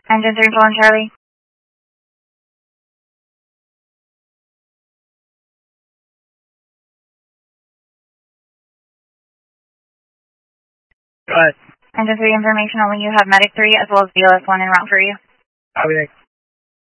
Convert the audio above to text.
Engine 3 full on Charlie. Go ahead. Engine 3 information only. You have Medic 3 as well as BLS 1 en route for you. Copy that.